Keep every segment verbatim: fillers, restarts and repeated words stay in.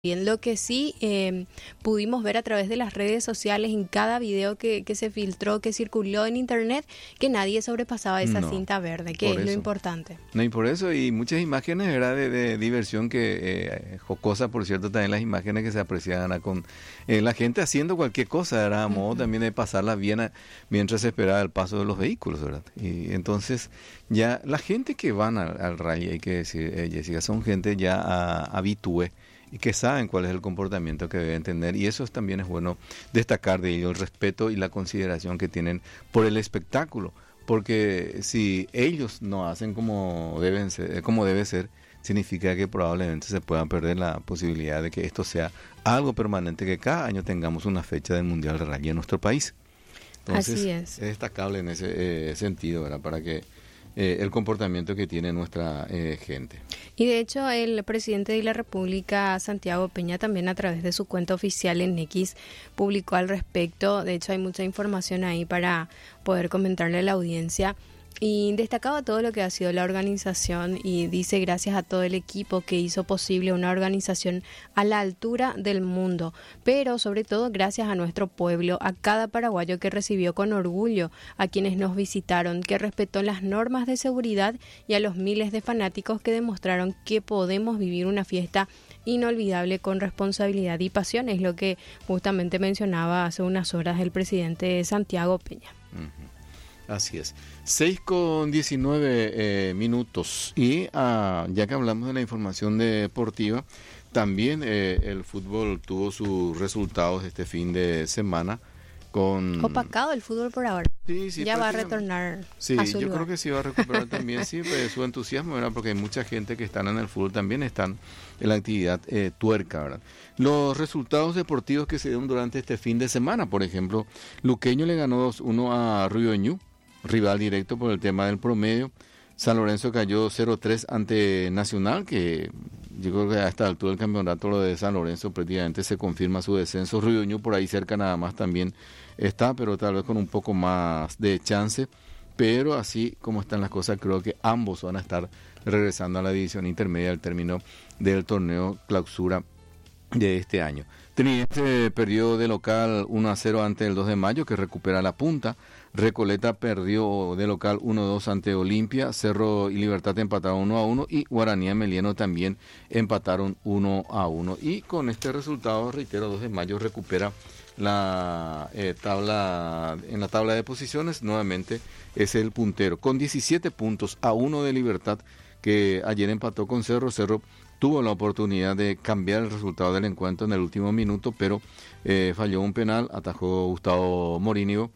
Bien, lo que sí eh, pudimos ver a través de las redes sociales en cada video que, que se filtró, que circuló en internet, que nadie sobrepasaba esa No, cinta verde, que por es lo eso. importante. No, y por eso, y muchas imágenes, ¿verdad? De, de diversión que, eh, jocosa, por cierto, también las imágenes que se apreciaban con eh, la gente haciendo cualquier cosa, era a modo Ujú. también de pasarla bien a- mientras se esperaba el paso de los vehículos, ¿verdad? Y entonces, ya la gente que van al, al rally, hay que decir, eh, Jessica, son gente ya a- habitué y que saben cuál es el comportamiento que deben tener, y eso es- también es bueno destacar de ellos, el respeto y la consideración que tienen por el espectáculo. Porque si ellos no hacen como deben ser, eh, como debe ser, significa que probablemente se pueda perder la posibilidad de que esto sea algo permanente, que cada año tengamos una fecha del Mundial de Rally en nuestro país. Entonces, Así es. es destacable en ese eh, sentido, ¿verdad? Para que eh, el comportamiento que tiene nuestra eh, gente. Y de hecho el presidente de la República, Santiago Peña, también a través de su cuenta oficial en X publicó al respecto. De hecho hay mucha información ahí para poder comentarle a la audiencia. Y destacaba todo lo que ha sido la organización y dice gracias a todo el equipo que hizo posible una organización a la altura del mundo, pero sobre todo gracias a nuestro pueblo, a cada paraguayo que recibió con orgullo, a quienes nos visitaron, que respetó las normas de seguridad y a los miles de fanáticos que demostraron que podemos vivir una fiesta inolvidable con responsabilidad y pasión, es lo que justamente mencionaba hace unas horas el presidente Santiago Peña. Ujú. Así es. seis con diecinueve eh, minutos. Y ah, ya que hablamos de la información deportiva, también eh, el fútbol tuvo sus resultados este fin de semana con... Opacado el fútbol por ahora. Sí, sí, Ya va a prácticamente. retornar Sí, a su yo lugar. creo que sí va a recuperar también, sí, pues, su entusiasmo, ¿verdad? Porque hay mucha gente que están en el fútbol, también están en la actividad eh, tuerca, ¿verdad? Los resultados deportivos que se dieron durante este fin de semana, por ejemplo, Luqueño le ganó dos uno a Río Ñu, rival directo por el tema del promedio. San Lorenzo cayó cero tres ante Nacional, que yo creo que a esta altura del campeonato lo de San Lorenzo prácticamente se confirma su descenso. Río Ñu por ahí cerca nada más también está, pero tal vez con un poco más de chance. Pero así como están las cosas, creo que ambos van a estar regresando a la división intermedia al término del torneo clausura de este año. Trinidad perdió de local uno a cero ante el dos de mayo, que recupera la punta. Recoleta perdió de local uno a dos ante Olimpia. Cerro y Libertad empataron uno a uno y Guaraní y Melieno también empataron uno a uno. Y con este resultado, reitero, dos de mayo recupera la eh, tabla, en la tabla de posiciones, nuevamente es el puntero con diecisiete puntos a uno de Libertad, que ayer empató con Cerro. Cerro tuvo la oportunidad de cambiar el resultado del encuentro en el último minuto, pero eh, falló un penal, atajó Gustavo Morínigo,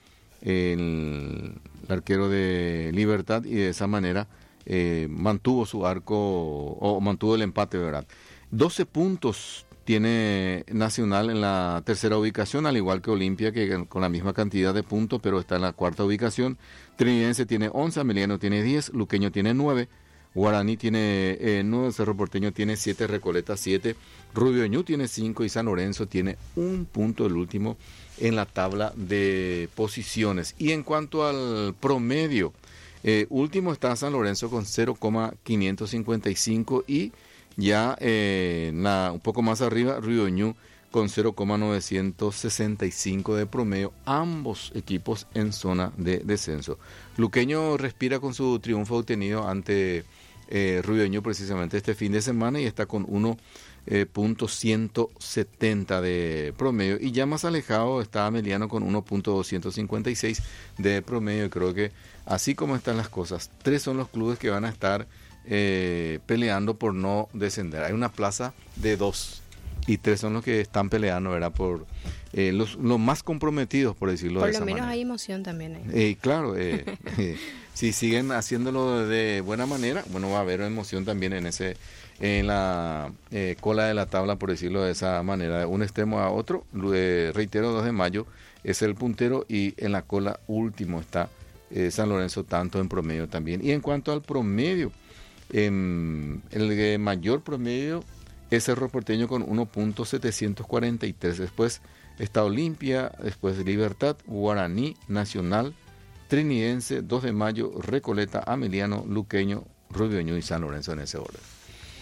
el, el arquero de Libertad, y de esa manera eh, mantuvo su arco, o mantuvo el empate, ¿verdad? doce puntos tiene Nacional en la tercera ubicación, al igual que Olimpia, que con la misma cantidad de puntos, pero está en la cuarta ubicación. Trinidense tiene once, Meliano tiene diez, Luqueño tiene nueve, Guaraní tiene eh, nueve, Cerro Porteño tiene siete, Recoleta siete, Río Ñu tiene cinco y San Lorenzo tiene un punto, el último en la tabla de posiciones. Y en cuanto al promedio, eh, último está San Lorenzo con cero coma quinientos cincuenta y cinco y ya eh, na, un poco más arriba Río Ñu con cero coma novecientos sesenta y cinco de promedio, ambos equipos en zona de descenso. Luqueño respira con su triunfo obtenido ante eh, Río Ñu precisamente este fin de semana y está con uno punto ciento setenta de promedio, y ya más alejado está Meliano con uno punto doscientos cincuenta y seis de promedio. Y creo que así como están las cosas, tres son los clubes que van a estar eh, peleando por no descender. Hay una plaza de dos y tres son los que están peleando, ¿verdad? Por eh, los, los más comprometidos, por decirlo Por de lo esa menos manera. hay emoción también ahí. Eh, claro, eh, eh, si siguen haciéndolo de buena manera, bueno, va a haber emoción también en ese en la eh, cola de la tabla, por decirlo de esa manera, de un extremo a otro. Eh, reitero, dos de mayo es el puntero y en la cola último está eh, San Lorenzo, tanto en promedio también. Y en cuanto al promedio, eh, el de mayor promedio es Cerro Porteño con uno punto setecientos cuarenta y tres. Después está Olimpia, después Libertad, Guaraní, Nacional, Trinidense, dos de mayo, Recoleta, Ameliano, Luqueño, Río Ñu y San Lorenzo en ese orden.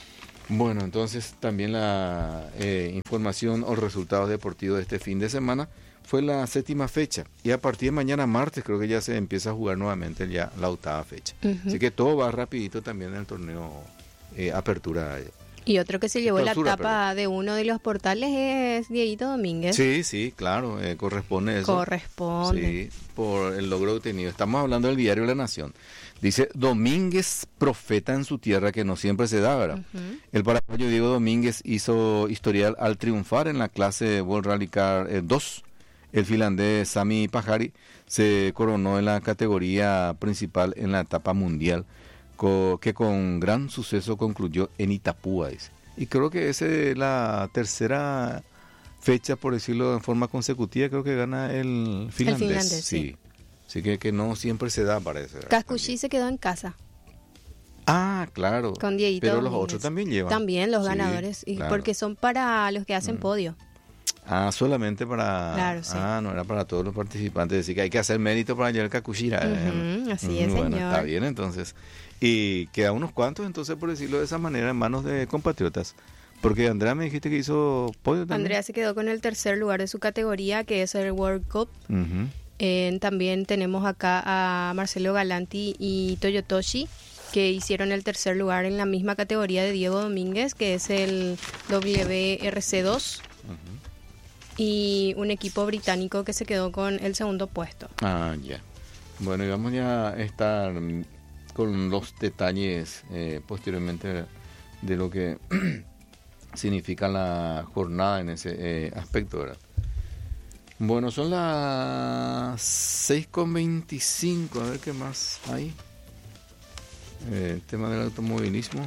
Bueno, entonces también la eh, información o resultados deportivos de este fin de semana fue la séptima fecha y a partir de mañana martes creo que ya se empieza a jugar nuevamente ya la octava fecha. Uh-huh. Así que todo va rapidito también en el torneo eh, Apertura. Y otro que se llevó clausura, la tapa perdón. de uno de los portales es Dieguito Domínguez. Sí, sí, claro, eh, corresponde eso. Corresponde. Sí, por el logro obtenido. Estamos hablando del diario La Nación. Dice, Domínguez profeta en su tierra, que no siempre se da, ¿verdad? Uh-huh. El paraguayo Diego Domínguez hizo historial al triunfar en la clase World Rally Car eh, dos. El finlandés Sami Pajari se coronó en la categoría principal en la etapa mundial, co- que con gran suceso concluyó en Itapúa, dice. Y creo que esa es la tercera fecha, por decirlo en forma consecutiva, creo que gana el finlandés. El finlandés, sí. sí. Así que, que no siempre se da, parece. Cascuchí se quedó en casa. Ah, claro. Con Dieguito Pero los Domínguez. otros también llevan. También los sí, ganadores, y claro. porque son para los que hacen Mm. podio. Ah, solamente para... Claro, sí. Ah, no era para todos los participantes. Así que hay que hacer mérito para llegar a Kakushira. Uh-huh, así mm, es, bueno, señor. Está bien, entonces. Y queda unos cuantos, entonces, por decirlo de esa manera, en manos de compatriotas. Porque Andrea me dijiste que hizo podio también. Andrea se quedó con el tercer lugar de su categoría, que es el World Cup. Uh-huh. Eh, también tenemos acá a Marcelo Galanti y Toyotoshi, que hicieron el tercer lugar en la misma categoría de Diego Domínguez, que es el W R C dos. Uh-huh. Y un equipo británico que se quedó con el segundo puesto. Ah, ya. Bueno, y vamos ya a estar con los detalles eh, posteriormente de lo que significa la jornada en ese eh, aspecto, ¿verdad? Bueno, son las seis con veinticinco, a ver qué más hay. Eh, el tema del automovilismo.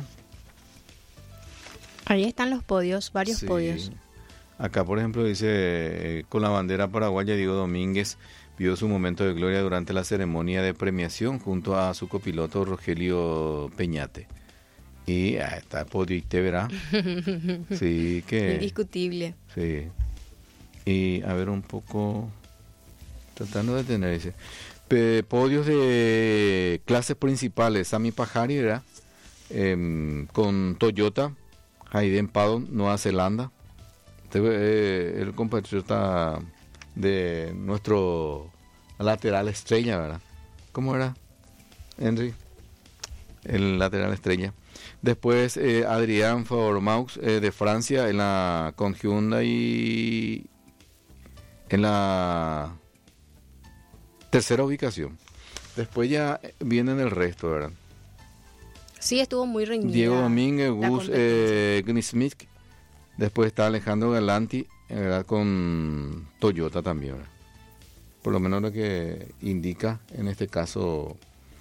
Ahí están los podios, varios sí. podios. Acá, por ejemplo, dice, eh, con la bandera paraguaya, Diego Domínguez vio su momento de gloria durante la ceremonia de premiación junto a su copiloto Rogelio Peñate. Y ah, está podio, te verá. Sí, que... Indiscutible. Sí. Y a ver un poco, tratando de tener ese. Pe, podios de clases principales, Sami Pajari, ¿verdad? Eh, con Toyota, Hayden Paddon, Nueva Zelanda. Eh, el compatriota de nuestro lateral estrella, ¿verdad? ¿Cómo era, Henry? El lateral estrella. Después eh, Adrián Favormaux eh, de Francia en la con Hyundai en la tercera ubicación. Después ya vienen el resto, ¿verdad? Sí, estuvo muy reñida. Diego Domínguez, Gus eh, Gnismith. Después está Alejandro Galanti, ¿verdad? Con Toyota también, ¿verdad? Por lo menos lo que indica en este caso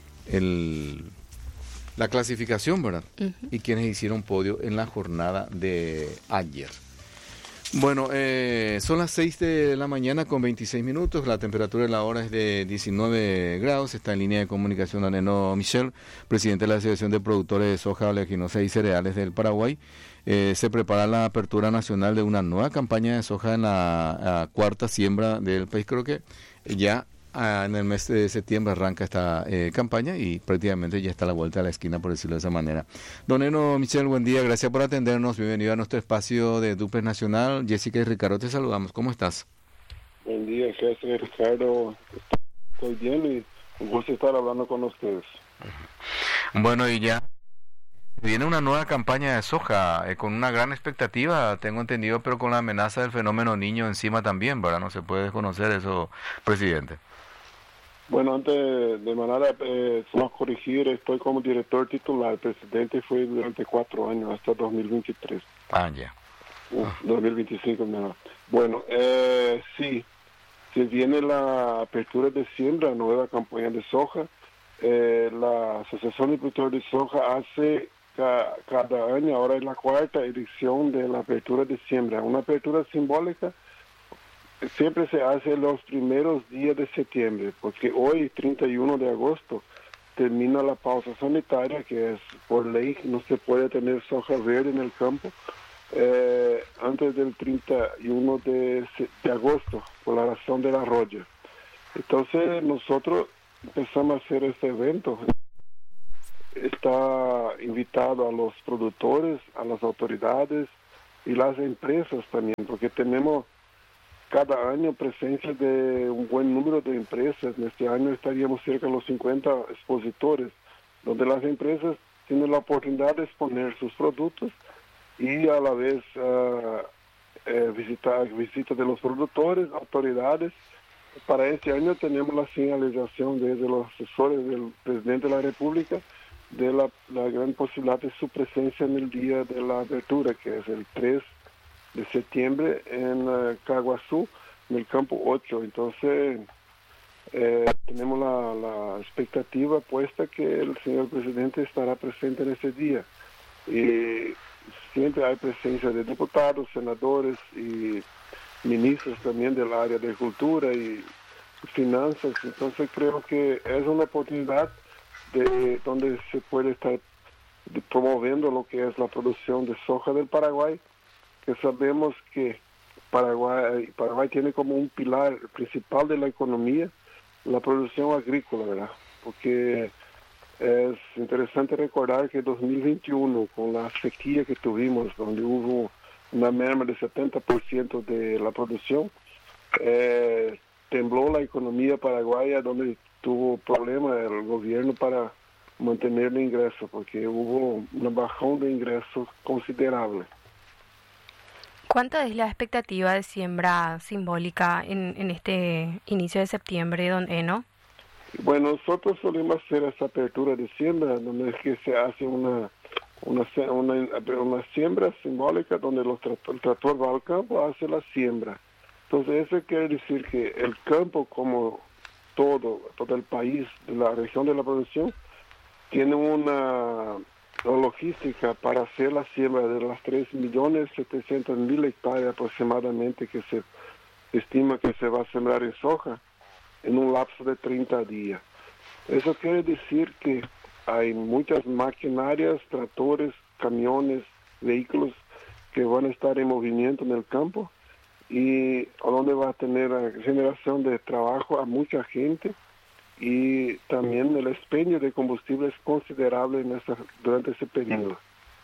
el la clasificación, ¿verdad? Uh-huh. Y quienes hicieron podio en la jornada de ayer. Bueno, eh, son las seis de la mañana con veintiséis minutos, la temperatura de la hora es de diecinueve grados, está en línea de comunicación Daneno Michel, presidente de la Asociación de Productores de Soja, Oleaginosa y Cereales del Paraguay. Eh, se prepara la apertura nacional de una nueva campaña de soja en la, la cuarta siembra del país. Creo que ya ah, en el mes de septiembre arranca esta eh, campaña y prácticamente ya está a la vuelta de la esquina, por decirlo de esa manera. Don Eno Michel, buen día, gracias por atendernos, bienvenido a nuestro espacio de Duplex Nacional. Jessica y Ricardo, te saludamos, ¿cómo estás? Buen día, Jessica y Ricardo, estoy bien y un gusto estar hablando con ustedes. Bueno, y ya viene una nueva campaña de soja eh, con una gran expectativa, tengo entendido, pero con la amenaza del fenómeno niño encima también, ¿verdad? No se puede desconocer eso, presidente. Bueno, antes de manera, eh, solo corregir, estoy como director titular, el presidente fue durante cuatro años, hasta dos mil veintitrés. Ah, ya. Uh, dos mil veinticinco, mejor. Bueno, eh, sí, se viene la apertura de siembra, nueva campaña de soja. Eh, la Asociación de Productores de Soja hace ca, cada año, ahora es la cuarta edición de la apertura de siembra, una apertura simbólica. Siempre se hace los primeros días de septiembre, porque hoy, treinta y uno de agosto, termina la pausa sanitaria, que es por ley, no se puede tener soja verde en el campo eh, antes del treinta y uno de, de agosto, por la razón del arroyo. Entonces nosotros empezamos a hacer este evento. está invitado a los productores, a las autoridades y las empresas también, porque tenemos cada año presencia de un buen número de empresas. En este año estaríamos cerca de los cincuenta expositores, donde las empresas tienen la oportunidad de exponer sus productos y a la vez uh, eh, visitar visitas de los productores, autoridades. Para este año tenemos la señalización desde los asesores del presidente de la República de la, la gran posibilidad de su presencia en el día de la apertura, que es el tres de septiembre en uh, Caguazú, en el campo ocho. Entonces, eh, tenemos la, la expectativa puesta que el señor presidente estará presente en ese día. Y siempre hay presencia de diputados, senadores y ministros también del área de cultura y finanzas. Entonces, creo que es una oportunidad de donde se puede estar promoviendo lo que es la producción de soja del Paraguay, que sabemos que Paraguay, Paraguay tiene como un pilar principal de la economía la producción agrícola, ¿verdad? Porque es interesante recordar que dos mil veintiuno, con la sequía que tuvimos, donde hubo una merma de setenta por ciento de la producción, eh, tembló la economía paraguaya, donde tuvo problema el gobierno para mantener el ingreso, porque hubo un bajón de ingresos considerable. ¿Cuánto es la expectativa de siembra simbólica en, en este inicio de septiembre, don Eno? Bueno, nosotros solemos hacer esa apertura de siembra, donde es que se hace una una, una, una siembra simbólica, donde los trator, el tractor va al campo, hace la siembra. Entonces eso quiere decir que el campo, como todo, todo el país, de la región de la producción, tiene una logística para hacer la siembra de las tres millones setecientos mil hectáreas aproximadamente que se estima que se va a sembrar en soja en un lapso de treinta días. Eso quiere decir que hay muchas maquinarias, tractores, camiones, vehículos que van a estar en movimiento en el campo y donde va a tener generación de trabajo a mucha gente, y también el expendio de combustible es considerable en esa, durante ese periodo.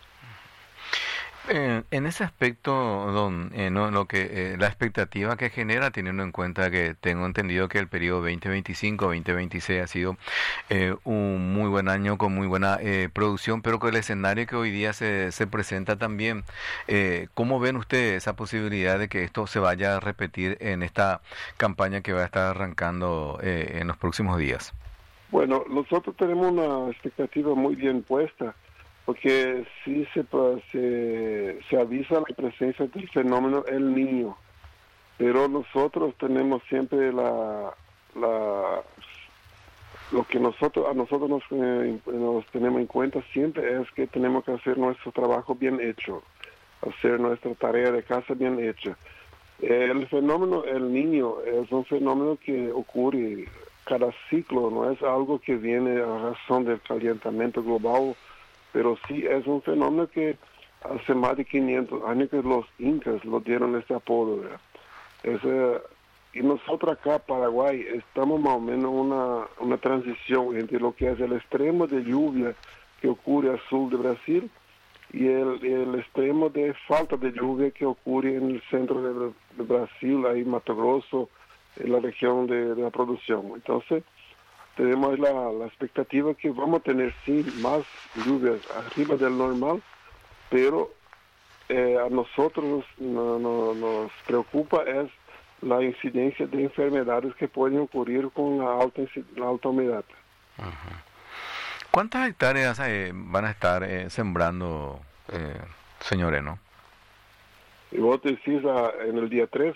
Eh, en ese aspecto, don, eh, no, lo que eh, la expectativa que genera, teniendo en cuenta que tengo entendido que el periodo veinte veinticinco veinte veintiséis ha sido eh, un muy buen año con muy buena eh, producción, pero con el escenario que hoy día se, se presenta también, eh, ¿cómo ven ustedes esa posibilidad de que esto se vaya a repetir en esta campaña que va a estar arrancando eh, en los próximos días? Bueno, nosotros tenemos una expectativa muy bien puesta, porque sí se, se, se avisa la presencia del fenómeno El Niño, pero nosotros tenemos siempre la, la lo que nosotros a nosotros nos, eh, nos tenemos en cuenta siempre es que tenemos que hacer nuestro trabajo bien hecho, hacer nuestra tarea de casa bien hecha. El fenómeno El Niño es un fenómeno que ocurre cada ciclo, no es algo que viene a razón del calentamiento global, pero sí es un fenómeno que hace más de quinientos años que los incas lo dieron este apodo. Ese, y nosotros acá, Paraguay, estamos más o menos en una, una transición entre lo que es el extremo de lluvia que ocurre al sur de Brasil y el, el extremo de falta de lluvia que ocurre en el centro de, de Brasil, ahí Mato Grosso, en la región de, de la producción. Entonces, tenemos la, la expectativa que vamos a tener sí más lluvias arriba del normal, pero eh, a nosotros no, no, nos preocupa es la incidencia de enfermedades que pueden ocurrir con la alta, la alta humedad. Uh-huh. ¿Cuántas hectáreas eh, van a estar eh, sembrando, eh, señor Eno? ¿Y vos decís a, en el día tres?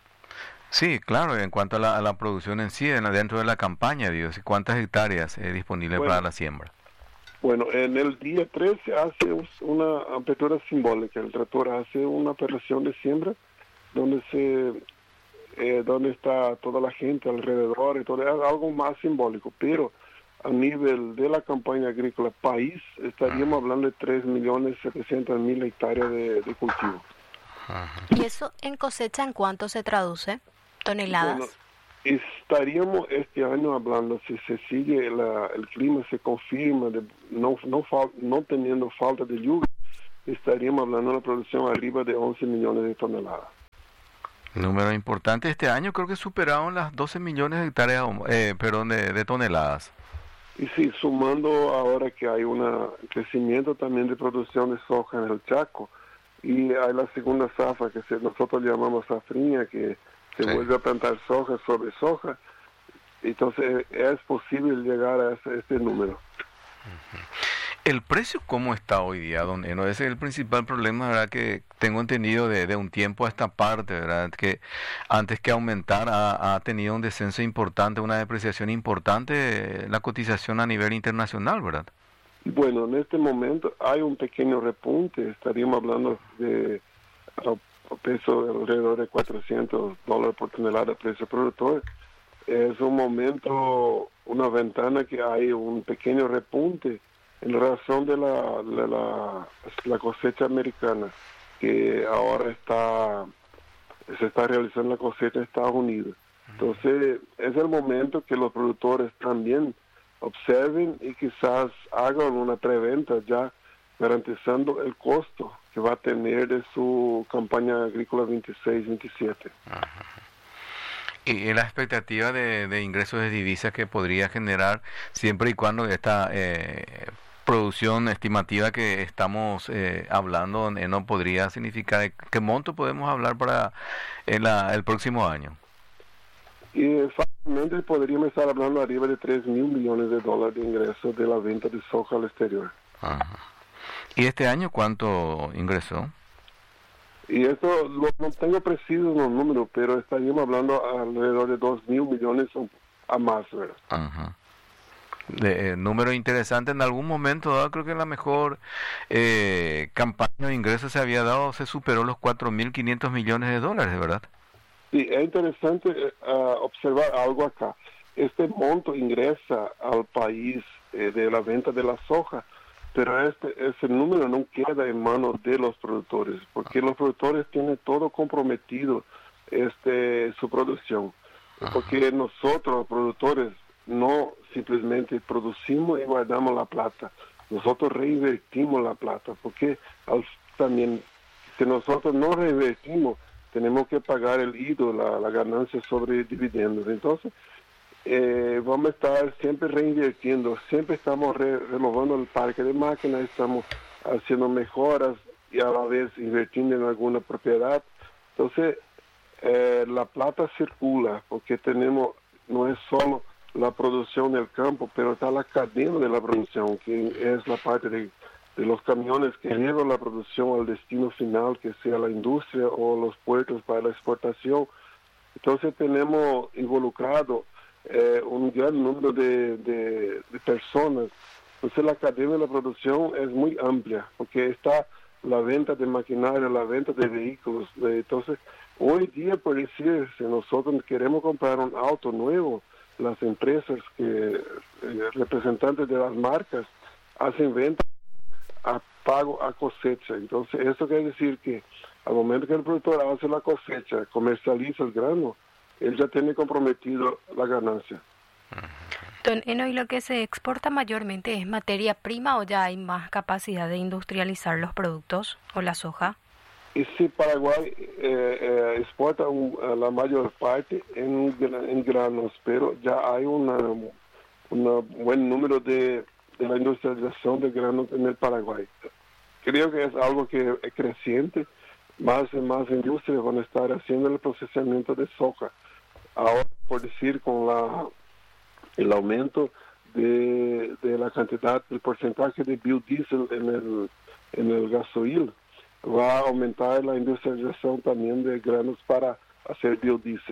Sí, claro, en cuanto a la, a la producción en sí, en la, dentro de la campaña, Dios, ¿cuántas hectáreas es disponible bueno, para la siembra? Bueno, en el día tres se hace una apertura simbólica, el tractor hace una operación de siembra donde se eh, donde está toda la gente alrededor y todo, es algo más simbólico, pero a nivel de la campaña agrícola país estaríamos uh-huh. hablando de tres millones setecientos mil hectáreas de, de cultivo. Uh-huh. ¿Y eso en cosecha en cuánto se traduce? ¿Toneladas? Bueno, Estaríamos este año hablando, si se sigue la, el clima, se confirma, de no, no, fal, no teniendo falta de lluvia, estaríamos hablando de una producción arriba de once millones de toneladas. Número importante. Este año creo que superaron las doce millones de hectáreas, eh, perdón, de, de toneladas. Y sí, sumando ahora que hay un crecimiento también de producción de soja en el Chaco, y hay la segunda zafra que se, nosotros llamamos safrinha, que se sí. vuelve a plantar soja sobre soja, entonces es posible llegar a ese, este número. ¿El precio cómo está hoy día, don Eno? Ese es el principal problema, ¿verdad? Que tengo entendido de, de un tiempo a esta parte, ¿verdad? Que antes que aumentar ha, ha tenido un descenso importante, una depreciación importante, la cotización a nivel internacional, ¿verdad? Bueno, en este momento hay un pequeño repunte, estaríamos hablando de a peso de alrededor de cuatrocientos dólares por tonelada precio productor. Es un momento, una ventana que hay un pequeño repunte en razón de la, de la, la cosecha americana, que ahora está se está realizando la cosecha en Estados Unidos. Entonces, es el momento que los productores también observen y quizás hagan una preventa ya garantizando el costo que va a tener de su campaña agrícola veintiséis veintisiete. Ajá. Y la expectativa de, de ingresos de divisas que podría generar siempre y cuando esta eh, producción estimativa que estamos eh, hablando eh, no podría significar, ¿qué monto podemos hablar para el, el próximo año? Y fácilmente podríamos estar hablando arriba de tres mil millones de dólares de ingresos de la venta de soja al exterior. Ajá. ¿Y este año cuánto ingresó? Y eso lo, no tengo precisos los números, pero estaríamos hablando alrededor de dos mil millones a más, ¿verdad? Ajá. De, eh, número interesante. En algún momento dado, creo que la mejor eh, campaña de ingresos se había dado, se superó los cuatro mil quinientos millones de dólares, ¿verdad? Sí, es interesante uh, observar algo acá. Este monto ingresa al país eh, de la venta de la soja, pero este ese número no queda en manos de los productores, porque los productores tienen todo comprometido este su producción, porque nosotros los productores no simplemente producimos y guardamos la plata, nosotros reinvertimos la plata, porque al, también si nosotros no reinvertimos tenemos que pagar el I D O, la, la ganancia sobre dividendos. Entonces Eh, vamos a estar siempre reinvirtiendo, siempre estamos re renovando el parque de máquinas, estamos haciendo mejoras y a la vez invirtiendo en alguna propiedad. Entonces, eh, la plata circula, porque tenemos, no es solo la producción del campo, pero está la cadena de la producción, que es la parte de, de los camiones que llevan la producción al destino final, que sea la industria o los puertos para la exportación. Entonces, tenemos involucrado Eh, un gran número de, de, de personas. Entonces la cadena de la producción es muy amplia, porque está la venta de maquinaria, la venta de vehículos. Entonces, hoy día, por decir, si nosotros queremos comprar un auto nuevo, las empresas, que eh, representantes de las marcas, hacen venta a pago a cosecha. Entonces, eso quiere decir que al momento que el productor hace la cosecha, comercializa el grano, él ya tiene comprometido la ganancia. Don Eno, ¿y lo que se exporta mayormente es materia prima o ya hay más capacidad de industrializar los productos o la soja? Y sí, Paraguay eh, eh, exporta un, la mayor parte en, en granos, pero ya hay una, un buen número de, de la industrialización de granos en el Paraguay. Creo que es algo que es creciente, más y más industrias van a estar haciendo el procesamiento de soja. Ahora, por decir, con la el aumento de, de la cantidad, el porcentaje de biodiesel en el, en el gasoil, va a aumentar la industrialización también de granos para hacer biodiesel.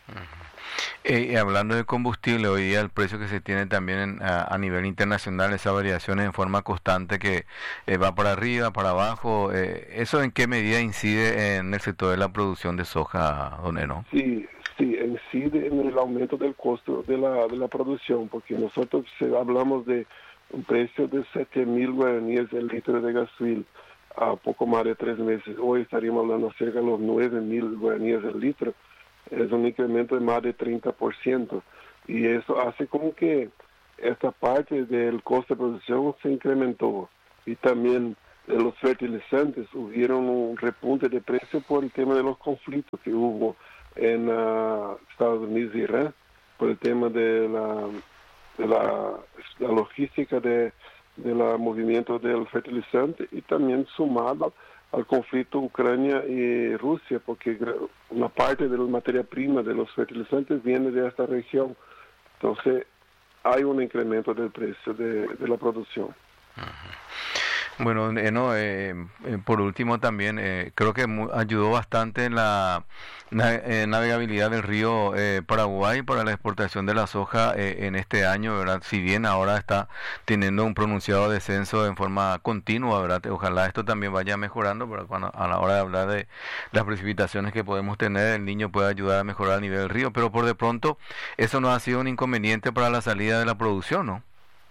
Eh, hablando de combustible, hoy día el precio que se tiene también en, a, a nivel internacional, esas variaciones en forma constante que eh, va para arriba, para abajo, eh, ¿eso en qué medida incide en el sector de la producción de soja, don Eno? Sí, sí, incide en el aumento del costo de la, de la producción, porque nosotros hablamos de un precio de siete mil guaraníes el litro de gasoil a poco más de tres meses. Hoy estaríamos hablando cerca de los nueve mil guaraníes el litro. es un incremento de más de treinta por ciento. Y eso hace como que esta parte del costo de producción se incrementó. Y también de los fertilizantes hubieron un repunte de precio por el tema de los conflictos que hubo en uh, Estados Unidos y Irán, por el tema de la, de la, la logística de, de la movimiento del fertilizante, y también sumado al conflicto Ucrania y Rusia, porque una parte de la materia prima de los fertilizantes viene de esta región. Entonces hay un incremento del precio de, de la producción. Bueno, eh, no, eh, eh, por último también eh, creo que mu- ayudó bastante en la na- eh, navegabilidad del río eh, Paraguay para la exportación de la soja eh, en este año, ¿verdad? Si bien ahora está teniendo un pronunciado descenso en forma continua, ¿verdad? Ojalá esto también vaya mejorando, pero cuando a la hora de hablar de las precipitaciones que podemos tener, el niño puede ayudar a mejorar el nivel del río, pero por de pronto eso no ha sido un inconveniente para la salida de la producción, ¿no?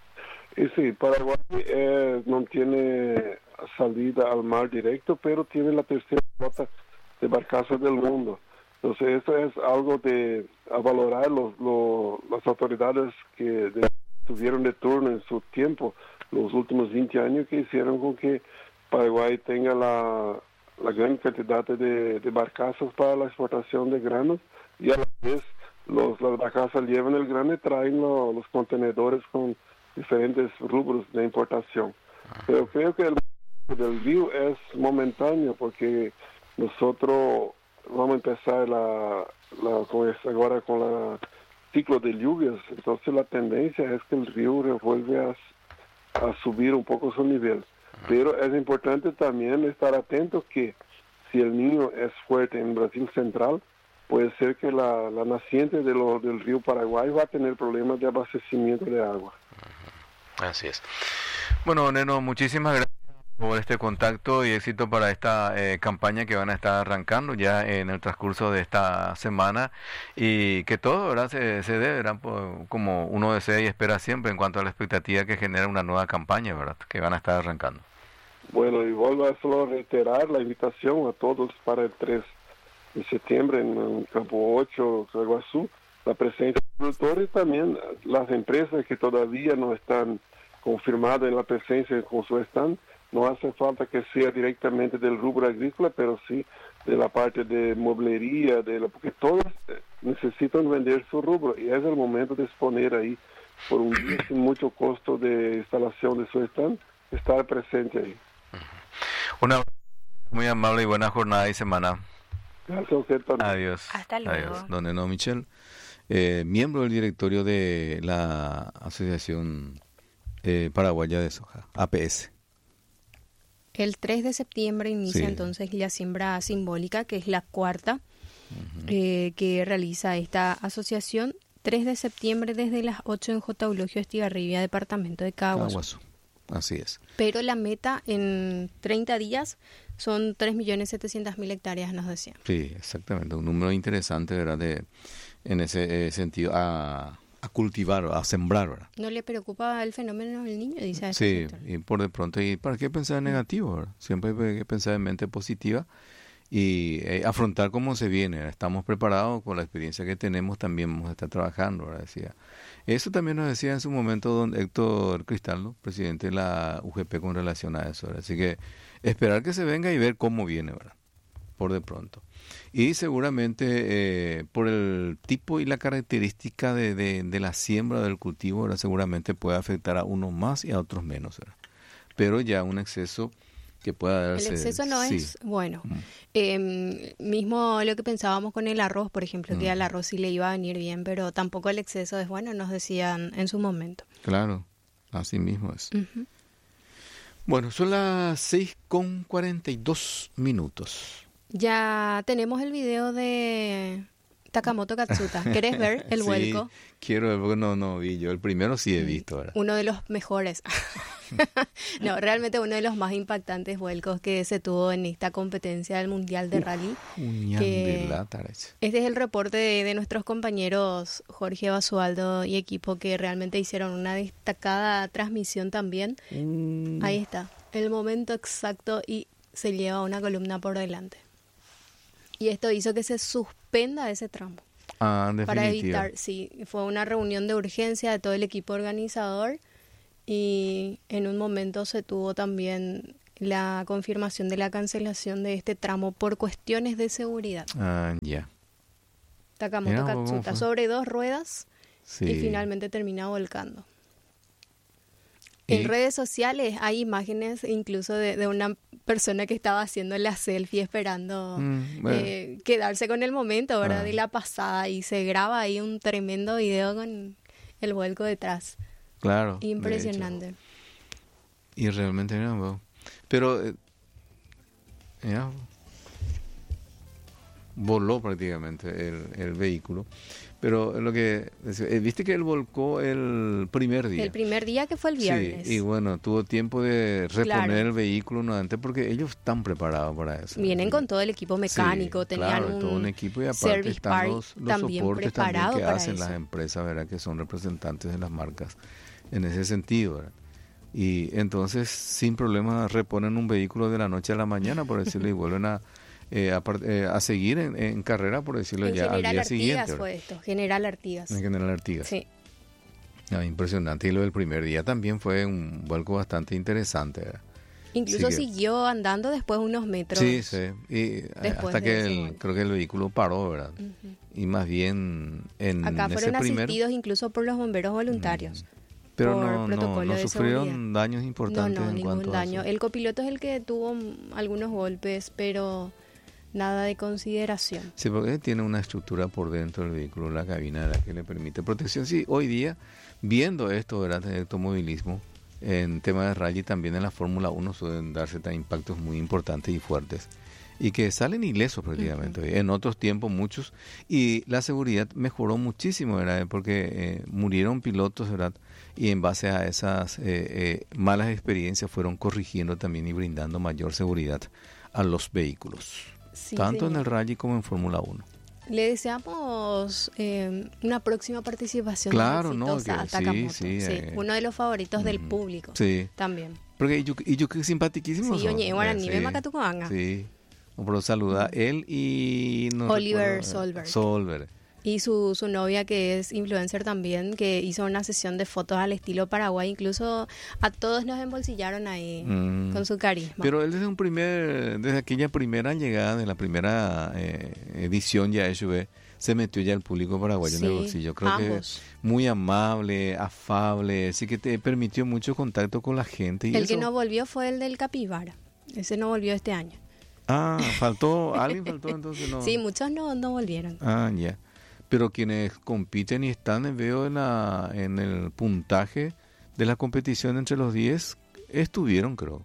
Y sí, Paraguay eh, no tiene salida al mar directo, pero tiene la tercera flota de barcazas del mundo. Entonces, eso es algo de a valorar los, los, las autoridades que de, tuvieron de turno en su tiempo, los últimos veinte años, que hicieron con que Paraguay tenga la, la gran cantidad de, de barcazas para la exportación de granos, y a la vez los, las barcazas llevan el grano y traen lo, los contenedores con diferentes rubros de importación. Pero creo que el del río es momentáneo, porque nosotros vamos a empezar la, la con es- ahora con el ciclo de lluvias, entonces la tendencia es que el río vuelve a, a subir un poco su nivel. Pero es importante también estar atento que si el niño es fuerte en Brasil Central, puede ser que la, la naciente de lo, del río Paraguay va a tener problemas de abastecimiento de agua. Así es. Bueno, Neno, muchísimas gracias por este contacto y éxito para esta eh, campaña que van a estar arrancando ya en el transcurso de esta semana, y que todo, ¿verdad?, se, se dé, ¿verdad?, por- como uno desea y espera siempre en cuanto a la expectativa que genera una nueva campaña, ¿verdad?, que van a estar arrancando. Bueno, y vuelvo a solo reiterar la invitación a todos para el tres de septiembre en el Campo ocho, Caguazú, la presencia de productores, también las empresas que todavía no están confirmadas en la presencia con su stand. No hace falta que sea directamente del rubro agrícola, pero sí de la parte de mueblería, de la, porque todos eh, necesitan vender su rubro, y es el momento de exponer ahí por un día sin mucho costo de instalación de su stand, estar presente ahí. Una muy amable y buena jornada y semana. Gracias a usted también. Adiós. Hasta luego. Adiós. Don Neno Michel, eh, miembro del directorio de la Asociación eh, Paraguaya de Soja, A P S. El tres de septiembre inicia Sí. entonces la siembra simbólica, que es la cuarta eh, que realiza esta asociación. tres de septiembre desde las ocho en J. Eulogio Estigarribia, departamento de Caguazú. Caguazú. Así es. Pero la meta en treinta días son tres millones setecientas mil hectáreas, nos decían. Sí, exactamente. Un número interesante, ¿verdad? De, en ese eh, sentido, a, a cultivar, a sembrar, ¿verdad? ¿No le preocupa el fenómeno del niño? Dice a este Sí, sector. y por de pronto, ¿y para qué pensar en negativo, verdad? Siempre hay que pensar en mente positiva y eh, afrontar cómo se viene, ¿verdad? Estamos preparados con la experiencia que tenemos, también vamos a estar trabajando, ¿verdad? Decía. Eso también nos decía en su momento don Héctor Cristaldo, presidente de la U G P, con relación a eso, ¿verdad? Así que esperar que se venga y ver cómo viene, ¿verdad? Por de pronto. Y seguramente eh, por el tipo y la característica de, de, de la siembra del cultivo, ¿verdad? Seguramente puede afectar a unos más y a otros menos, ¿verdad? Pero ya un exceso que pueda darse. El exceso no sí. es bueno. Mm. Eh, mismo lo que pensábamos con el arroz, por ejemplo, que Mm. al arroz sí le iba a venir bien, pero tampoco el exceso es bueno, nos decían en su momento. Claro, así mismo es. Ujú. Bueno, son las seis con cuarenta y dos minutos. Ya tenemos el video de Takamoto Katsuta. ¿Querés ver el Sí, vuelco? quiero ver, porque no, no vi yo. El primero sí he visto, ¿verdad? Uno de los mejores. No, realmente uno de los más impactantes vuelcos que se tuvo en esta competencia del Mundial de Rally. Un ñam que- de lata, ese. Este es el reporte de, de nuestros compañeros Jorge Basualdo y equipo, que realmente hicieron una destacada transmisión también. Mm. Ahí está, el momento exacto, y se lleva una columna por delante. Y esto hizo que se suspenda ese tramo. Ah, en Para definitiva. evitar, sí, fue una reunión de urgencia de todo el equipo organizador y en un momento se tuvo también la confirmación de la cancelación de este tramo por cuestiones de seguridad. Ah, ya. Takamoto Mirá vos cómo Katsuta, fue. sobre dos ruedas Sí. y finalmente termina volcando. Y- En redes sociales hay imágenes incluso de, de una persona que estaba haciendo la selfie esperando Mm, bueno. eh, quedarse con el momento, ¿verdad? Ah. De la pasada y se graba ahí un tremendo video con el vuelco detrás. Claro. de Impresionante. hecho. Y realmente, mira, vos. Pero, eh, mira, voló prácticamente el, el vehículo. Pero lo que, eh, viste que él volcó el primer día. El primer día que fue el viernes. Sí, y bueno, tuvo tiempo de reponer Claro. el vehículo nuevamente porque ellos están preparados para eso. Vienen Sí. con todo el equipo mecánico, Sí, tenían claro, un, todo un equipo y aparte service están park los, los también soportes también preparado que para hacen eso. las empresas, ¿verdad? Que son representantes de las marcas en ese sentido, ¿verdad? Y entonces sin problema reponen un vehículo de la noche a la mañana, por decirlo, y vuelven a, eh, a, par- eh, a seguir en, en carrera, por decirlo En ya al General día Artigas siguiente. fue ¿verdad? esto, General Artigas. En General Artigas. Sí. Ah, impresionante. Y lo del primer día también fue un vuelco bastante interesante, ¿verdad? Incluso Sí que- siguió andando después unos metros. Sí, sí. Y eh, Después hasta de que ese el, vuelco. creo que el vehículo paró, ¿verdad? Ujú. Y más bien en Acá ese fueron primer... asistidos incluso por los bomberos voluntarios. Pero por no, no, protocolo no de sufrieron seguridad. daños No, importantes no, en ningún cuanto daño. a eso. El copiloto es el que tuvo mm, algunos golpes, pero nada de consideración. Sí, porque tiene una estructura por dentro del vehículo, la cabina, la que le permite protección. Sí, hoy día, viendo esto, ¿verdad? El automovilismo, en tema de rally, también en la Fórmula uno suelen darse tan impactos muy importantes y fuertes. Y que salen ilesos prácticamente. Ujú. En otros tiempos muchos. Y la seguridad mejoró muchísimo, ¿verdad? Porque eh, murieron pilotos, ¿verdad? Y en base a esas eh, eh, malas experiencias fueron corrigiendo también y brindando mayor seguridad a los vehículos. Sí, tanto en señor. el rally como en Fórmula uno. Le deseamos eh, una próxima participación Claro, no, exitosa que a sí, Takamoto. sí, eh, uno de los favoritos del ujú. público Sí. también. Porque yo, y yo que simpaticísimo Sí, son. oye, guaraní, Eh, ve Macatucoanga. Sí. Pero saluda él y... No Oliver recuerdo, eh, Solberg. Solberg. Y su, su novia, que es influencer también, que hizo una sesión de fotos al estilo Paraguay. Incluso a todos nos embolsillaron ahí Mm. con su carisma. Pero él desde un primer, desde aquella primera llegada, de la primera eh, edición ya S U V, se metió ya el público paraguayo en el Sí, bolsillo. Creo ambos. que muy amable, afable, así que te permitió mucho contacto con la gente. Y El eso, que no volvió fue el del Capibara. Ese no volvió este año. Ah, faltó, alguien faltó entonces no. Sí, muchos no, no volvieron. Ah, ya. Pero quienes compiten y están, veo en, la, en el puntaje de la competición entre los diez, estuvieron, creo.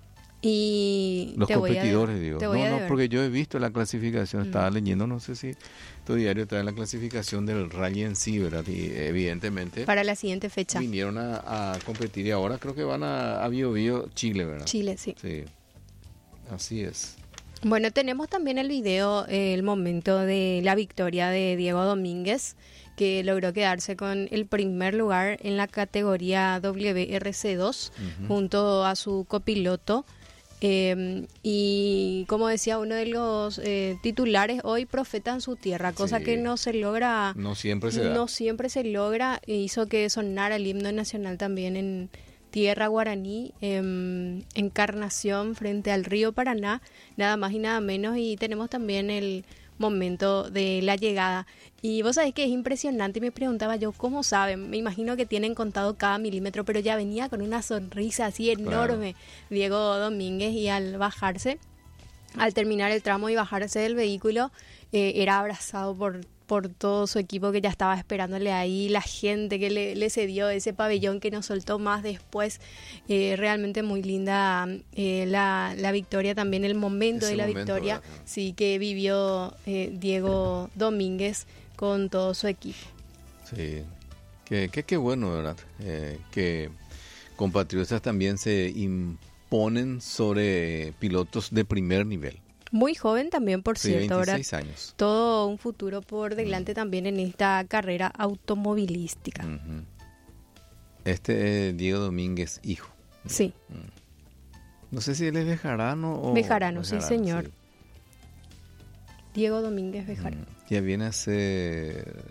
Y Los te voy a competidores, de- digo. te voy No, a no, deber. porque yo he visto la clasificación, estaba Mm. leyendo, no sé si tu diario trae la clasificación del rally en sí, ¿verdad? Y evidentemente Para la siguiente fecha. vinieron a, a competir y ahora creo que van a, a Bio Bio, Chile, ¿verdad? Chile, sí. Sí, así es. Bueno, tenemos también el video, eh, el momento de la victoria de Diego Domínguez, que logró quedarse con el primer lugar en la categoría W R C dos, Ujú. junto a su copiloto. Eh, y como decía uno de los eh, titulares, hoy profeta en su tierra, cosa Sí. que no se logra, No siempre se da. no siempre se logra, e hizo que sonara el himno nacional también en tierra guaraní, em, Encarnación frente al río Paraná, nada más y nada menos, y tenemos también el momento de la llegada. Y vos sabés que es impresionante, y me preguntaba yo, ¿cómo saben? Me imagino que tienen contado cada milímetro, pero ya venía con una sonrisa así enorme Diego Domínguez, y al bajarse, al terminar el tramo y bajarse del vehículo, eh, era abrazado por, por todo su equipo que ya estaba esperándole ahí, la gente que le, le cedió ese pabellón que nos soltó más después. Eh, realmente muy linda eh, la, la victoria, también el momento Ese de la momento, victoria, ¿verdad? sí, que vivió eh, Diego Domínguez con todo su equipo. Sí, qué que, que bueno, ¿verdad? Eh, que compatriotas también se imponen sobre pilotos de primer nivel. Muy joven también, por Sí, cierto, ¿verdad? veintiséis años. Todo un futuro por delante también en esta carrera automovilística. Ujú. Este es Diego Domínguez, hijo. Sí. No sé si él es bejarano o... Bejarano, sí, señor. Diego Domínguez Bejar. Mm, ya viene a ser...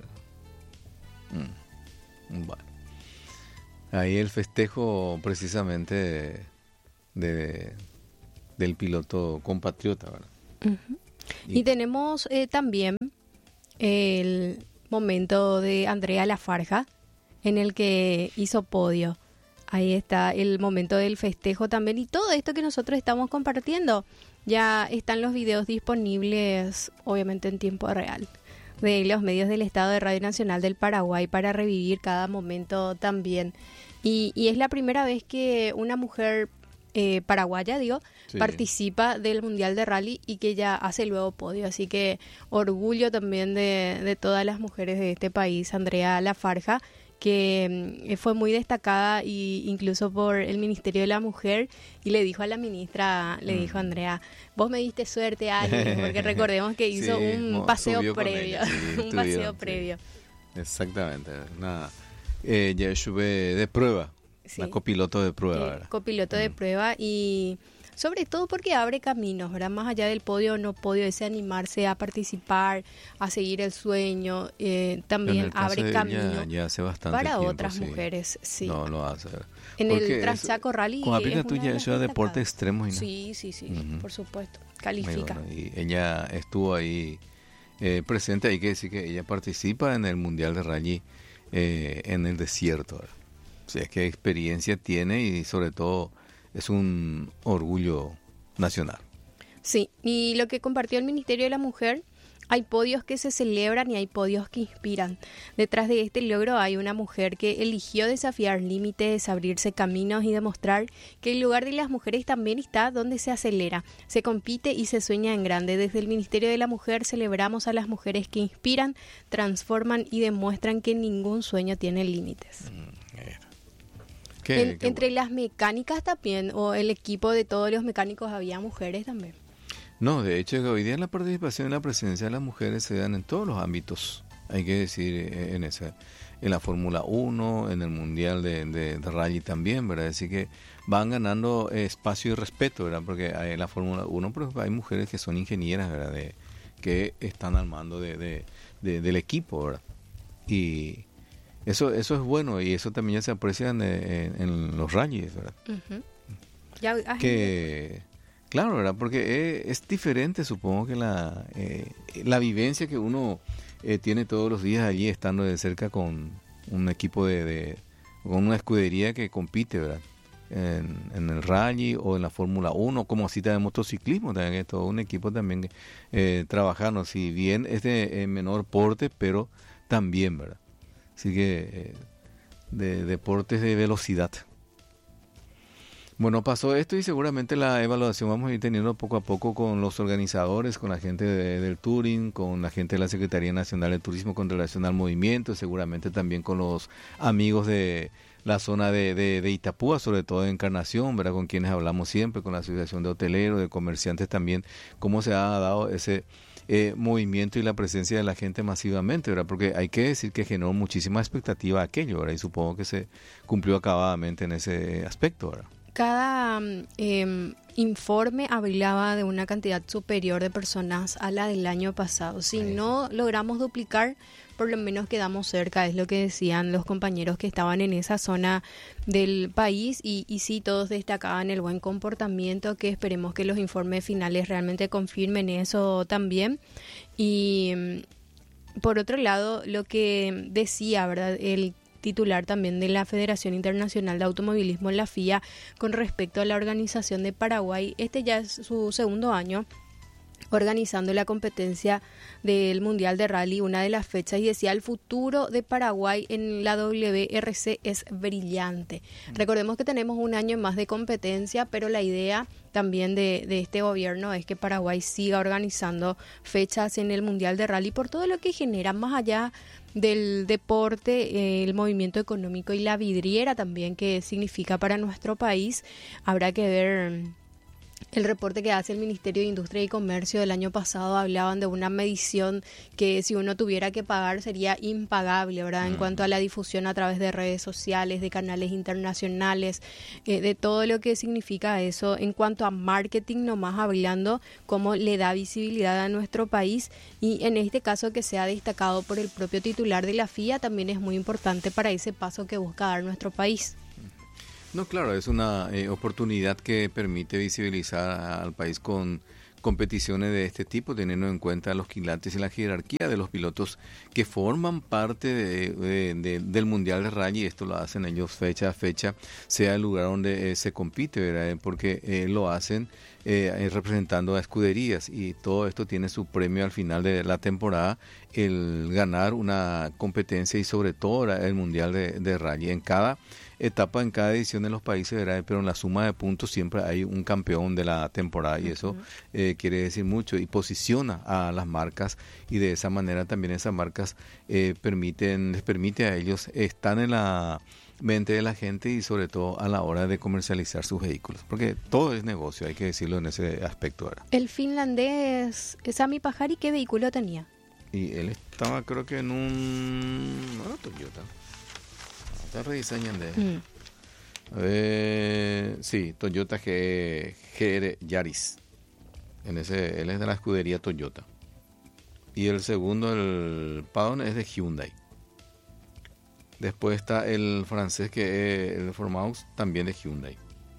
Mm, bueno. Ahí el festejo precisamente de, de, del piloto compatriota, ¿verdad? Uh-huh. Y, y tenemos eh, también el momento de Andrea Lafarga, en el que hizo podio. Ahí está el momento del festejo también. Y todo esto que nosotros estamos compartiendo, ya están los videos disponibles, obviamente en tiempo real, de los medios del Estado de Radio Nacional del Paraguay para revivir cada momento también. Y, y es la primera vez que una mujer eh, paraguaya, digo, sí, participa del Mundial de Rally y que ya hace luego podio. Así que orgullo también de, de todas las mujeres de este país. Andrea Lafarga, que eh, fue muy destacada y incluso por el Ministerio de la Mujer, y le dijo a la ministra, le mm. dijo a Andrea, vos me diste suerte, Ale, porque recordemos que hizo sí, un paseo previo, sí, un paseo sí. previo. Exactamente, nada. Eh, ya estuve de prueba, sí. Una copiloto de prueba. Eh, copiloto mm. de prueba y sobre todo porque abre caminos, ¿verdad? Más allá del podio o no podio, ese animarse a participar, a seguir el sueño, eh, también abre caminos ya, ya hace bastante para tiempo, otras sí. mujeres. Sí. No, lo hace. En porque el Transchaco Rally. Con aplica tuya, eso es deporte extremo. ¿No? Sí, sí, sí, uh-huh. Por supuesto. Califica. Bueno, y ella estuvo ahí eh, presente, hay que decir que ella participa en el Mundial de Rally eh, en el desierto. ¿Verdad? O sea, qué experiencia tiene y sobre todo es un orgullo nacional. Sí, y lo que compartió el Ministerio de la Mujer, hay podios que se celebran y hay podios que inspiran. Detrás de este logro hay una mujer que eligió desafiar límites, abrirse caminos y demostrar que el lugar de las mujeres también está donde se acelera, se compite y se sueña en grande. Desde el Ministerio de la Mujer celebramos a las mujeres que inspiran, transforman y demuestran que ningún sueño tiene límites. Mm. Qué, en, qué entre bueno. Las mecánicas también, o el equipo de todos los mecánicos, había mujeres también. No, de hecho, hoy día la participación y la presencia de las mujeres se dan en todos los ámbitos, hay que decir, en esa, en la Fórmula uno, en el Mundial de, de, de Rally también, ¿verdad? Así que van ganando espacio y respeto, ¿verdad? Porque en la Fórmula uno pues, hay mujeres que son ingenieras, ¿verdad? De, que están al mando de, de, de, del equipo, ¿verdad? Y Eso eso es bueno y eso también ya se aprecia en, en, en los rallies, ¿verdad? Uh-huh. Ya, que, claro, ¿verdad? Porque es, es diferente, supongo, que la, eh, la vivencia que uno eh, tiene todos los días allí estando de cerca con un equipo de, de con una escudería que compite, ¿verdad? En, en el rally o en la Fórmula uno, como cita de motociclismo, también es todo un equipo también eh, trabajando, si bien es de eh, menor porte, pero también, ¿verdad? Así que eh, de deportes de velocidad. Bueno, pasó esto y seguramente la evaluación vamos a ir teniendo poco a poco con los organizadores, con la gente de, del Touring, con la gente de la Secretaría Nacional de Turismo con relación al movimiento, seguramente también con los amigos de la zona de, de, de Itapúa, sobre todo de Encarnación, ¿verdad? Con quienes hablamos siempre, con la Asociación de Hoteleros, de Comerciantes también, cómo se ha dado ese Eh, movimiento y la presencia de la gente masivamente, ¿verdad? Porque hay que decir que generó muchísima expectativa aquello, ¿verdad? Y supongo que se cumplió acabadamente en ese aspecto, ¿verdad? Cada eh, informe hablaba de una cantidad superior de personas a la del año pasado. Si Ahí no sí. logramos duplicar, por lo menos quedamos cerca, es lo que decían los compañeros que estaban en esa zona del país y, y sí, todos destacaban el buen comportamiento, que esperemos que los informes finales realmente confirmen eso también. Y por otro lado, lo que decía, ¿verdad?, el titular también de la Federación Internacional de Automovilismo, la F I A, con respecto a la organización de Paraguay, este ya es su segundo año organizando la competencia del Mundial de Rally, una de las fechas, y decía, el futuro de Paraguay en la W R C es brillante. Mm. Recordemos que tenemos un año más de competencia, pero la idea también de, de este gobierno es que Paraguay siga organizando fechas en el Mundial de Rally por todo lo que genera, más allá del deporte, eh, el movimiento económico y la vidriera también que significa para nuestro país. Habrá que ver El reporte que hace el Ministerio de Industria y Comercio del año pasado hablaban de una medición que si uno tuviera que pagar sería impagable, ¿verdad? En cuanto a la difusión a través de redes sociales, de canales internacionales, eh, de todo lo que significa eso. En cuanto a marketing, nomás hablando, cómo le da visibilidad a nuestro país, y en este caso que sea destacado por el propio titular de la F I A también es muy importante para ese paso que busca dar nuestro país. No, claro, es una eh, oportunidad que permite visibilizar al país con competiciones de este tipo, teniendo en cuenta los quilates y la jerarquía de los pilotos que forman parte de, de, de, del Mundial de Rally. Esto lo hacen ellos fecha a fecha, sea el lugar donde eh, se compite, ¿verdad? Porque eh, lo hacen eh, representando a escuderías, y todo esto tiene su premio al final de la temporada, el ganar una competencia y sobre todo el Mundial de, de Rally. En cada etapa, en cada edición de los países, ¿verdad? Pero en la suma de puntos siempre hay un campeón de la temporada, y eso eh, quiere decir mucho y posiciona a las marcas, y de esa manera también esas marcas eh, permiten les permite a ellos estar en la mente de la gente y sobre todo a la hora de comercializar sus vehículos, porque todo es negocio, hay que decirlo en ese aspecto ahora. El finlandés Sami Pajari, ¿qué vehículo tenía? Y él estaba, creo que en un no, Toyota. Está rediseñando. Mm. A ver, sí, Toyota G, G R Yaris. En ese, él es de la escudería Toyota. Y el segundo, el Padon, es de Hyundai. Después está el francés, que es el Formaus, también de Hyundai.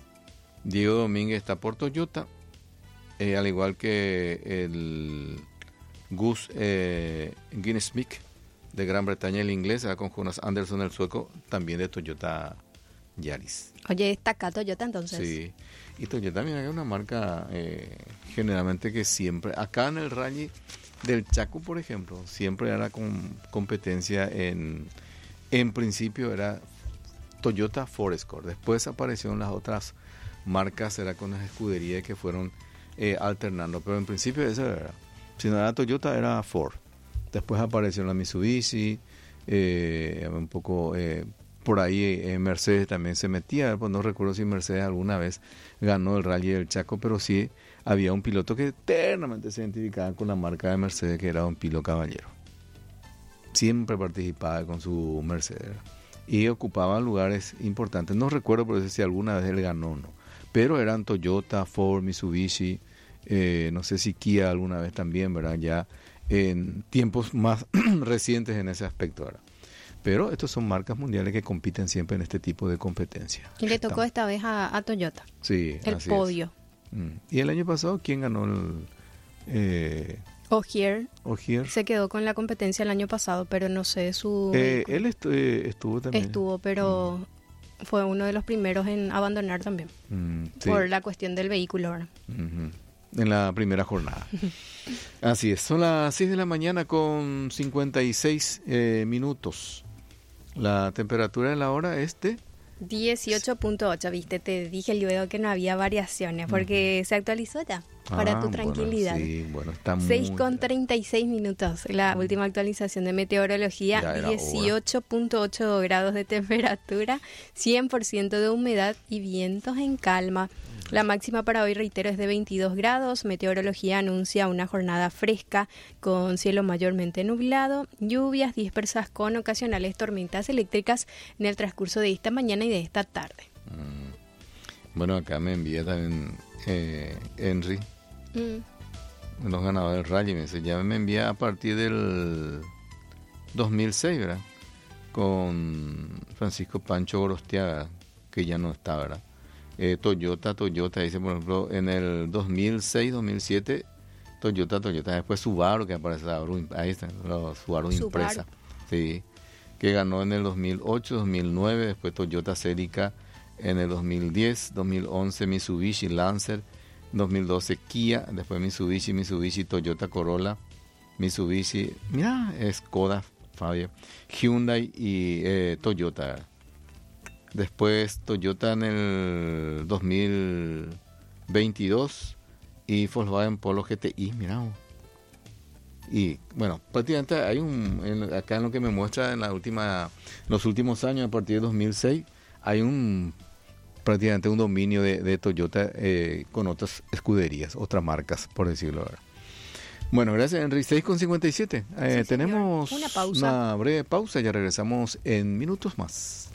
Diego Domínguez está por Toyota, eh, al igual que el Gus eh, Guinness-Smith de Gran Bretaña, el inglés, con Jonas Anderson, el sueco, también de Toyota Yaris. Oye, está acá Toyota entonces. Sí, y Toyota, mira, es una marca eh, generalmente que siempre, acá en el Rally del Chaco, por ejemplo, siempre era con competencia en, en principio era Toyota Forescore. Después aparecieron las otras marcas, era con las escuderías que fueron eh, alternando, pero en principio esa era, si no era Toyota era Ford. Después apareció la Mitsubishi, eh, un poco eh, por ahí eh, Mercedes también se metía, pues no recuerdo si Mercedes alguna vez ganó el Rally del Chaco, pero sí había un piloto que eternamente se identificaba con la marca de Mercedes, que era Don Pilo Caballero. Siempre participaba con su Mercedes y ocupaba lugares importantes. No recuerdo por eso si alguna vez él ganó o no, pero eran Toyota, Ford, Mitsubishi, eh, no sé si Kia alguna vez también, ¿verdad? Ya en tiempos más recientes en ese aspecto ahora. Pero estos son marcas mundiales que compiten siempre en este tipo de competencia. Y le tocó esta vez a, a Toyota. Sí, el podio. Mm. Y el año pasado, ¿quién ganó el eh, Ogier? Ogier se quedó con la competencia el año pasado, pero no sé su... Eh, él estu eh, estuvo también. Estuvo, pero mm. fue uno de los primeros en abandonar también. Mm, sí. Por la cuestión del vehículo ahora. Uh-huh. En la primera jornada. Así es, son las seis de la mañana con cincuenta y seis eh, minutos. La temperatura de la hora es de dieciocho punto ocho, viste, te dije luego que no había variaciones porque uh-huh. se actualizó ya, para ah, tu tranquilidad. Bueno, sí, bueno, está muy... seis con treinta y seis minutos, la uh-huh. última actualización de meteorología, dieciocho punto ocho grados de temperatura, cien por ciento de humedad y vientos en calma. La máxima para hoy, reitero, es de veintidós grados. Meteorología anuncia una jornada fresca con cielo mayormente nublado, lluvias dispersas con ocasionales tormentas eléctricas en el transcurso de esta mañana y de esta tarde. Mm. Bueno, acá me envía también eh, Henry, mm. los ganadores del Rally, me dice, ya me envía a partir del dos mil seis, ¿verdad? Con Francisco Pancho Gorostiaga, que ya no está, ¿verdad? Eh, Toyota, Toyota, dice por ejemplo, en el dos mil seis, dos mil siete, Toyota, Toyota, después Subaru, que aparece, ahí está, los Subaru, Subaru impresa, sí, que ganó en el dos mil ocho, dos mil nueve, después Toyota Celica en el dos mil diez, dos mil once Mitsubishi Lancer, dos mil doce Kia, después Mitsubishi, Mitsubishi, Toyota Corolla, Mitsubishi, mira, Skoda, Fabio, Hyundai y eh, Toyota. Después Toyota en el dos mil veintidós y Volkswagen Polo G T I, mirá. Y bueno, prácticamente hay un, en, acá en lo que me muestra en la última, los últimos años, a partir de dos mil seis, hay un prácticamente un dominio de, de Toyota eh, con otras escuderías, otras marcas, por decirlo ahora. Bueno, gracias, Henry. seis con cincuenta y siete. Eh, sí, tenemos una pausa. Una breve pausa, ya regresamos en minutos más.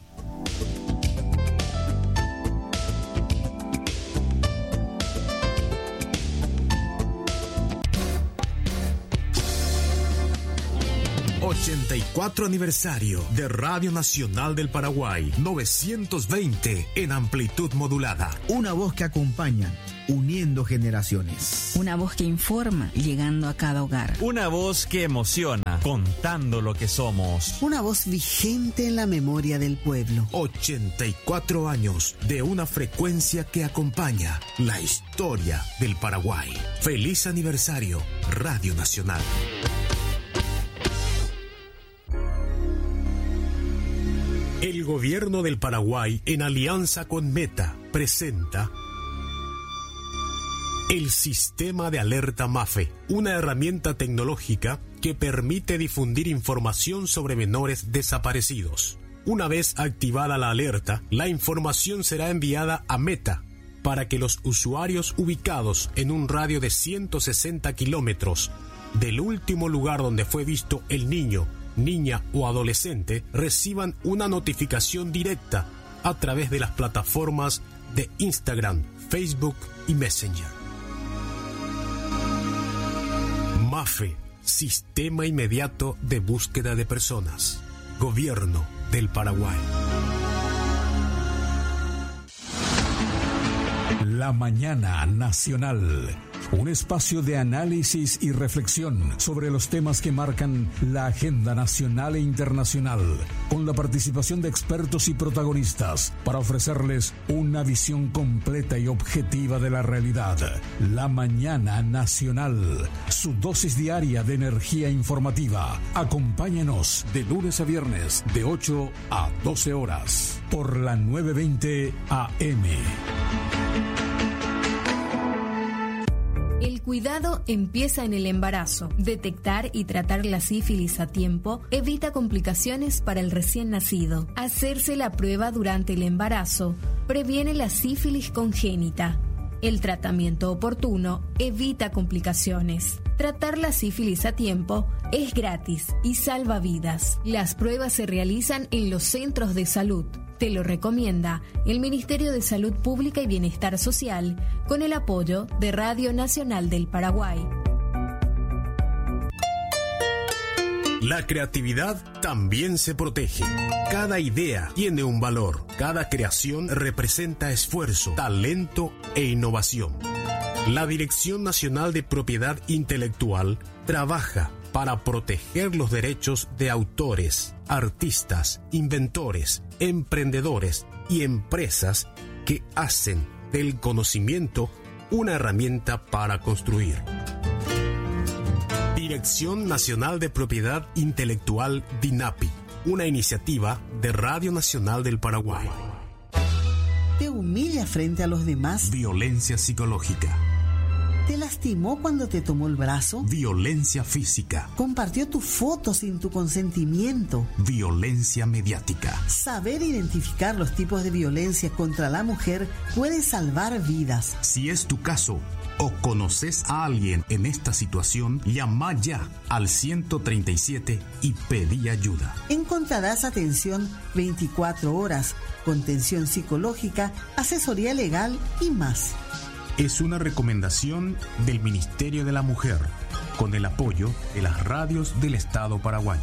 ochenta y cuatro aniversario de Radio Nacional del Paraguay, novecientos veinte en amplitud modulada. Una voz que acompaña, uniendo generaciones. Una voz que informa, llegando a cada hogar. Una voz que emociona, contando lo que somos. Una voz vigente en la memoria del pueblo. ochenta y cuatro años de una frecuencia que acompaña la historia del Paraguay. Feliz aniversario, Radio Nacional. El gobierno del Paraguay, en alianza con Meta, presenta el Sistema de Alerta MAFE, una herramienta tecnológica que permite difundir información sobre menores desaparecidos. Una vez activada la alerta, la información será enviada a Meta para que los usuarios ubicados en un radio de ciento sesenta kilómetros del último lugar donde fue visto el niño, niña o adolescente reciban una notificación directa a través de las plataformas de Instagram, Facebook y Messenger. MAFE, Sistema Inmediato de Búsqueda de Personas. Gobierno del Paraguay. La Mañana Nacional. Un espacio de análisis y reflexión sobre los temas que marcan la agenda nacional e internacional, con la participación de expertos y protagonistas para ofrecerles una visión completa y objetiva de la realidad. La Mañana Nacional, su dosis diaria de energía informativa. Acompáñenos de lunes a viernes de ocho a doce horas por la novecientos veinte A M. El cuidado empieza en el embarazo. Detectar y tratar la sífilis a tiempo evita complicaciones para el recién nacido. Hacerse la prueba durante el embarazo previene la sífilis congénita. El tratamiento oportuno evita complicaciones. Tratar la sífilis a tiempo es gratis y salva vidas. Las pruebas se realizan en los centros de salud. Te lo recomienda el Ministerio de Salud Pública y Bienestar Social con el apoyo de Radio Nacional del Paraguay. La creatividad también se protege. Cada idea tiene un valor. Cada creación representa esfuerzo, talento e innovación. La Dirección Nacional de Propiedad Intelectual trabaja para proteger los derechos de autores, artistas, inventores, emprendedores y empresas que hacen del conocimiento una herramienta para construir. Dirección Nacional de Propiedad Intelectual DINAPI, una iniciativa de Radio Nacional del Paraguay. ¿Te humilla frente a los demás? Violencia psicológica. ¿Te lastimó cuando te tomó el brazo? Violencia física. ¿Compartió tu foto sin tu consentimiento? Violencia mediática. Saber identificar los tipos de violencia contra la mujer puede salvar vidas. Si es tu caso o conoces a alguien en esta situación, llama ya al ciento treinta y siete y pedí ayuda. Encontrarás atención veinticuatro horas, contención psicológica, asesoría legal y más. Es una recomendación del Ministerio de la Mujer, con el apoyo de las radios del Estado paraguayo.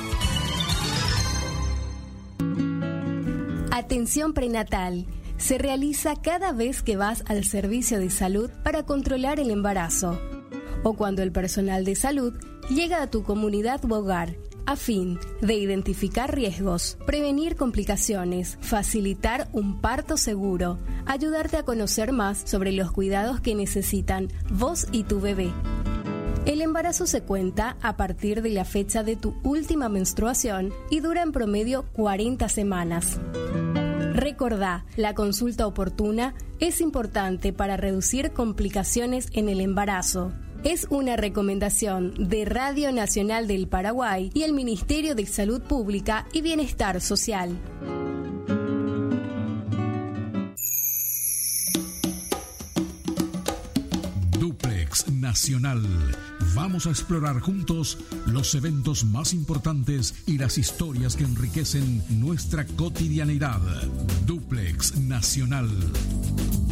Atención prenatal. Se realiza cada vez que vas al servicio de salud para controlar el embarazo o cuando el personal de salud llega a tu comunidad u hogar a fin de identificar riesgos, prevenir complicaciones, facilitar un parto seguro, ayudarte a conocer más sobre los cuidados que necesitan vos y tu bebé. El embarazo se cuenta a partir de la fecha de tu última menstruación y dura en promedio cuarenta semanas. Recordá, la consulta oportuna es importante para reducir complicaciones en el embarazo. Es una recomendación de Radio Nacional del Paraguay y el Ministerio de Salud Pública y Bienestar Social. Nacional. Vamos a explorar juntos los eventos más importantes y las historias que enriquecen nuestra cotidianidad. Duplex Nacional.